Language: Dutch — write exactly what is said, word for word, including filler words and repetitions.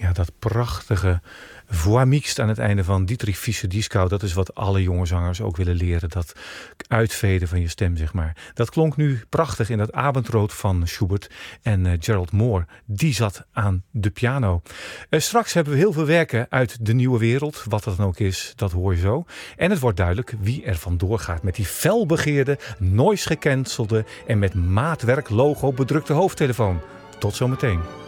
Ja, dat prachtige voix mixte aan het einde van Dietrich Fischer-Dieskau. Dat is wat alle jonge zangers ook willen leren. Dat uitveden van je stem, zeg maar. Dat klonk nu prachtig in dat Abendrood van Schubert. En uh, Gerald Moore, die zat aan de piano. Uh, straks hebben we heel veel werken uit de nieuwe wereld. Wat dat dan ook is, dat hoor je zo. En het wordt duidelijk wie er vandoor gaat met die felbegeerde, noise gecancelde en met maatwerk logo bedrukte hoofdtelefoon. Tot zometeen.